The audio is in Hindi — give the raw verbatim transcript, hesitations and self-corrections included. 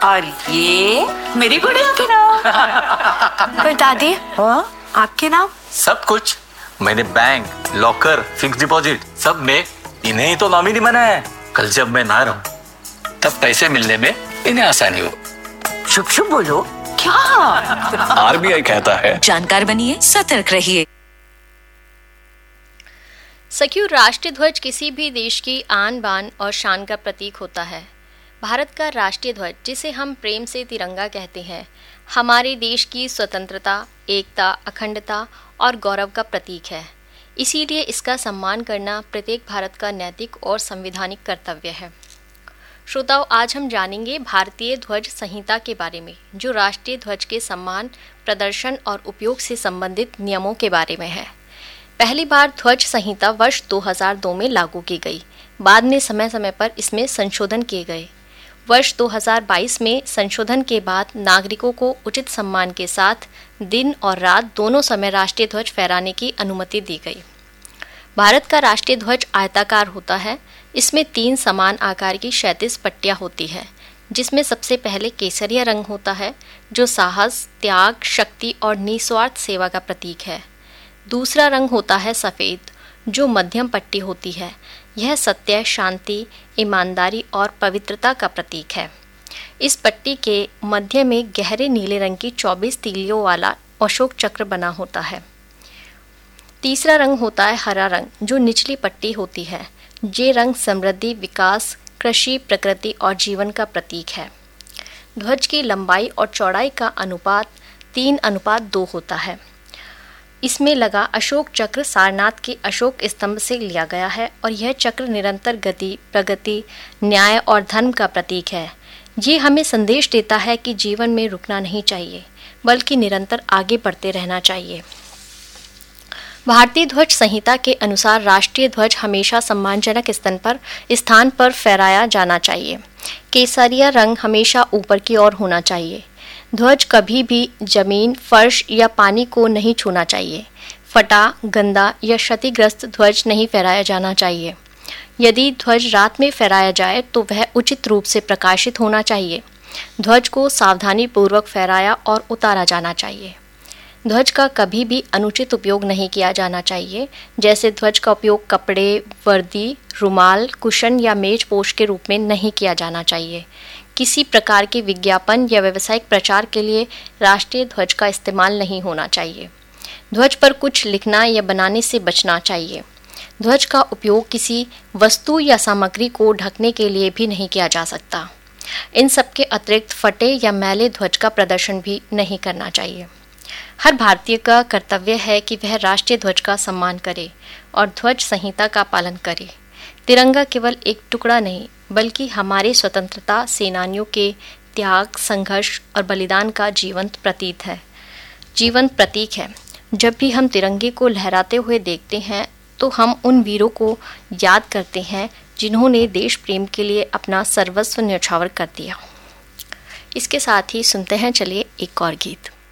और ये मेरी गुड़िया के नाम। पर दादी, हाँ? आपके नाम? सब कुछ मैंने बैंक, लॉकर, फिक्स डिपॉजिट सब में इन्हें ही तो नॉमिनी बनाया है। कल जब मैं ना रहूं तब पैसे मिलने में इन्हें आसानी हो। शुभ शुभ बोलो। क्या? आरबीआई कहता है जानकार बनिए, सतर्क रहिए। सखियों, राष्ट्रीय ध्वज किसी भी देश की आन बान और शान का प्रतीक होता है। भारत का राष्ट्रीय ध्वज, जिसे हम प्रेम से तिरंगा कहते हैं, हमारे देश की स्वतंत्रता, एकता, अखंडता और गौरव का प्रतीक है। इसीलिए इसका सम्मान करना प्रत्येक भारत का नैतिक और संवैधानिक कर्तव्य है। श्रोताओं, आज हम जानेंगे भारतीय ध्वज संहिता के बारे में, जो राष्ट्रीय ध्वज के सम्मान, प्रदर्शन और उपयोग से संबंधित नियमों के बारे में है। पहली बार ध्वज संहिता वर्ष दो हज़ार दो में लागू की गई। बाद में समय समय पर इसमें संशोधन किए गए। वर्ष दो हज़ार बाईस में संशोधन के बाद नागरिकों को उचित सम्मान के साथ दिन और रात दोनों समय राष्ट्रीय ध्वज फहराने की अनुमति दी गई। भारत का राष्ट्रीय ध्वज आयताकार होता है। इसमें तीन समान आकार की क्षैतिज पट्टियां होती है, जिसमें सबसे पहले केसरिया रंग होता है, जो साहस, त्याग, शक्ति और निस्वार्थ सेवा का प्रतीक है। दूसरा रंग होता है सफ़ेद, जो मध्यम पट्टी होती है। यह सत्य, शांति, ईमानदारी और पवित्रता का प्रतीक है। इस पट्टी के मध्य में गहरे नीले रंग की चौबीस तीलियों वाला अशोक चक्र बना होता है। तीसरा रंग होता है हरा रंग, जो निचली पट्टी होती है। ये रंग समृद्धि, विकास, कृषि, प्रकृति और जीवन का प्रतीक है। ध्वज की लंबाई और चौड़ाई का अनुपात तीन अनुपात दो होता है। इसमें लगा अशोक चक्र सारनाथ के अशोक स्तंभ से लिया गया है और यह चक्र निरंतर गति, प्रगति, न्याय और धर्म का प्रतीक है। ये हमें संदेश देता है कि जीवन में रुकना नहीं चाहिए, बल्कि निरंतर आगे बढ़ते रहना चाहिए। भारतीय ध्वज संहिता के अनुसार राष्ट्रीय ध्वज हमेशा सम्मानजनक स्थान पर स्थान पर फहराया जाना चाहिए। केसरिया रंग हमेशा ऊपर की ओर होना चाहिए। ध्वज कभी भी जमीन, फर्श या पानी को नहीं छूना चाहिए। फटा, गंदा या क्षतिग्रस्त ध्वज नहीं फहराया जाना चाहिए। यदि ध्वज रात में फहराया जाए तो वह उचित रूप से प्रकाशित होना चाहिए। ध्वज को सावधानी पूर्वक फहराया और उतारा जाना चाहिए। ध्वज का कभी भी अनुचित उपयोग नहीं किया जाना चाहिए, जैसे ध्वज का उपयोग कपड़े, वर्दी, रुमाल, कुशन या मेज पोश के रूप में नहीं किया जाना चाहिए। किसी प्रकार के विज्ञापन या व्यावसायिक प्रचार के लिए राष्ट्रीय ध्वज का इस्तेमाल नहीं होना चाहिए। ध्वज पर कुछ लिखना या बनाने से बचना चाहिए। ध्वज का उपयोग किसी वस्तु या सामग्री को ढकने के लिए भी नहीं किया जा सकता। इन सब के अतिरिक्त फटे या मैले ध्वज का प्रदर्शन भी नहीं करना चाहिए। हर भारतीय का कर्तव्य है कि वह राष्ट्रीय ध्वज का सम्मान करे और ध्वज संहिता का पालन करे। तिरंगा केवल एक टुकड़ा नहीं, बल्कि हमारे स्वतंत्रता सेनानियों के त्याग, संघर्ष और बलिदान का जीवंत प्रतीक है जीवंत प्रतीक है। जब भी हम तिरंगे को लहराते हुए देखते हैं तो हम उन वीरों को याद करते हैं जिन्होंने देश प्रेम के लिए अपना सर्वस्व न्यौछावर कर दिया। इसके साथ ही सुनते हैं चलिए एक और गीत।